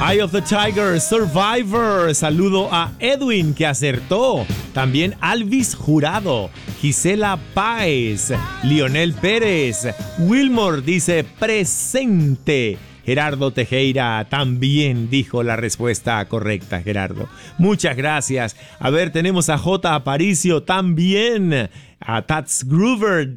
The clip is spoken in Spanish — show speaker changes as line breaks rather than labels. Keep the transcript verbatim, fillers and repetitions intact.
Eye of the Tiger, Survivor. Saludo a Edwin que acertó. También Alvis Jurado, Gisela Páez, Lionel Pérez, Wilmore dice presente. Gerardo Tejera también dijo la respuesta correcta, Gerardo. Muchas gracias. A ver, tenemos a J. Aparicio también. A Tats Groover